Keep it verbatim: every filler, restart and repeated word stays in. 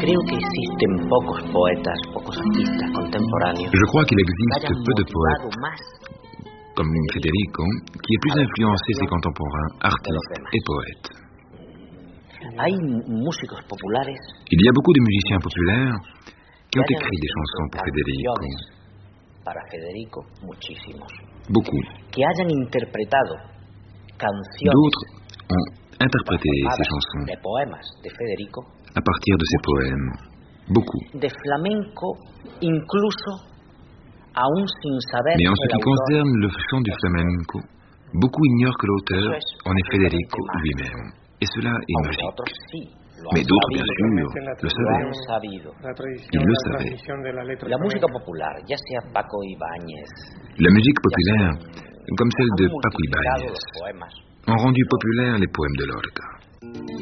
Creo que existen pocos poetas, pocos artistas contemporáneos. Je crois qu'il existe peu de poètes, comme Federico, qui ait plus influencé ses contemporains, artistes et poètes. Il y a beaucoup de musiciens populaires qui ont écrit des chansons pour Federico. Beaucoup. D'autres ont interprété ces chansons à partir de ses poèmes. Beaucoup. Mais en ce qui concerne le chant du flamenco, beaucoup ignorent que l'auteur en est Federico lui-même. Et cela est magique. Mais d'autres, bien sûr, le savaient. Ils le savaient. La musique populaire, comme celle de Paco Ibáñez, ont rendu populaires les poèmes de Lorca.